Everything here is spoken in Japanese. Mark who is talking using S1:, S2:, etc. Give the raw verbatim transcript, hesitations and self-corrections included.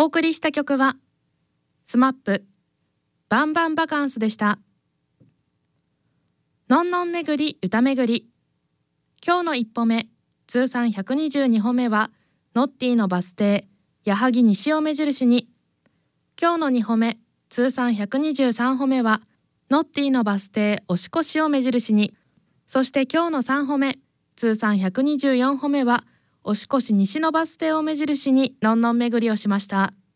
S1: 送りした曲はスマップバンバンバカンスでした。のんのんめぐり歌めぐり、今日の一歩目通算ひゃくにじゅうにほめはノッティのバス停矢作西を目印に、今日のにほめ通算ひゃくにじゅうさんほめはノッティのバス停押し越しを目印に、そして今日のさんほめ通算ひゃくにじゅうよんほめは押し越し西のバス停を目印にのんのん巡りをしました。